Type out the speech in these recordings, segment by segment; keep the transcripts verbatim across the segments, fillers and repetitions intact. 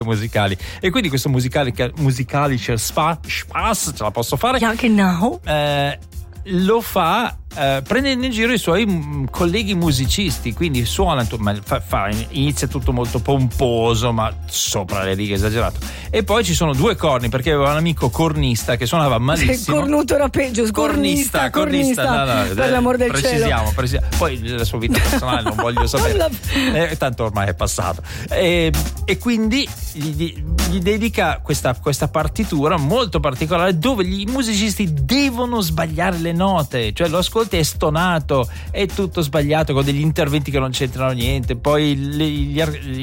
musicali, e quindi questo musicale musicalischer Spaß ce la posso fare. Ja, genau. Eh, lo fa eh, prendendo in giro i suoi m- colleghi musicisti, quindi suona, ma fa, fa, inizia tutto molto pomposo, ma sopra le righe, esagerato. E poi ci sono due corni, perché aveva un amico cornista che suonava malissimo. Cornuto era peggio, cornista, cornista, cornista. No, no, per l'amor del precisiamo, cielo. Precisiamo. Poi la sua vita personale non voglio sapere, eh, tanto ormai è passato. E, e quindi gli, gli dedica questa, questa partitura molto particolare, dove gli musicisti devono sbagliare le note, cioè lo ascolti è stonato, è tutto sbagliato, con degli interventi che non c'entrano niente, poi le, gli,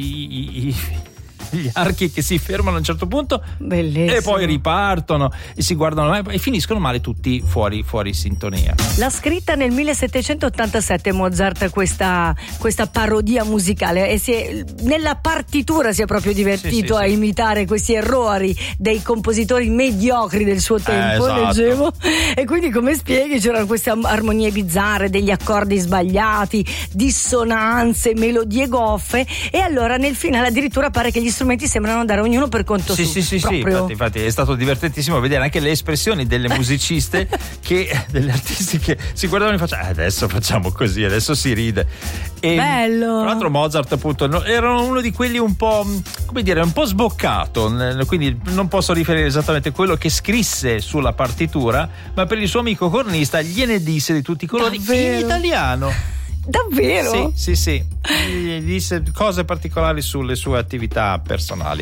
gli, gli archi che si fermano a un certo punto. Bellissimo. E poi ripartono e si guardano e finiscono male tutti fuori, fuori sintonia. L'ha scritta nel millesettecentottantasette Mozart questa, questa parodia musicale, e si è, nella partitura si è proprio divertito sì, sì, a sì. imitare questi errori dei compositori mediocri del suo tempo, eh, esatto. leggevo. E quindi, come spieghi, c'erano queste armonie bizzarre, degli accordi sbagliati, dissonanze, melodie goffe, e allora nel finale addirittura pare che gli strumenti sembrano andare ognuno per conto sì, suo. Sì, sì, sì, infatti, infatti è stato divertentissimo vedere anche le espressioni delle musiciste che, degli artisti che si guardavano e facevano, eh, adesso facciamo così, adesso si ride. E bello. Tra l'altro Mozart, appunto, era uno di quelli un po', come dire, un po' sboccato, quindi non posso riferire esattamente quello che scrisse sulla partitura, ma per il suo amico cornista gliene disse di tutti i colori. Davvero? In italiano. Davvero? Sì, sì, sì. Gli disse cose particolari sulle sue attività personali.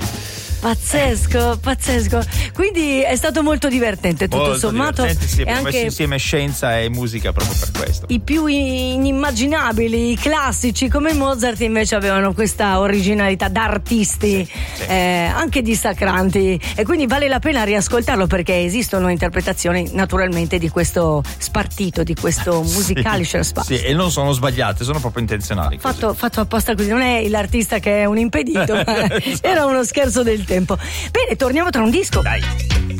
Pazzesco, pazzesco. Quindi è stato molto divertente, tutto molto sommato. Divertente, sì, e anche messo insieme scienza e musica proprio per questo. I più inimmaginabili, i classici come Mozart invece avevano questa originalità da artisti, sì, sì. Eh, anche dissacranti, e quindi vale la pena riascoltarlo, perché esistono interpretazioni naturalmente di questo spartito, di questo musicalischer Spaß. Sì, e non sono sbagliate, sono proprio intenzionali. Fatto, fatto apposta così, non è l'artista che è un impedito, ma era uno scherzo del tempo. Bene, torniamo tra un disco. Dai.